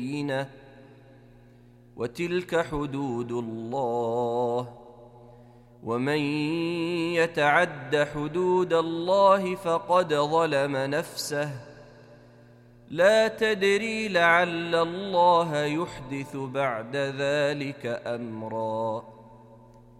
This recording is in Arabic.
وتلك حدود الله، ومن يتعد حدود الله فقد ظلم نفسه، لا تدري لعل الله يحدث بعد ذلك أمرا.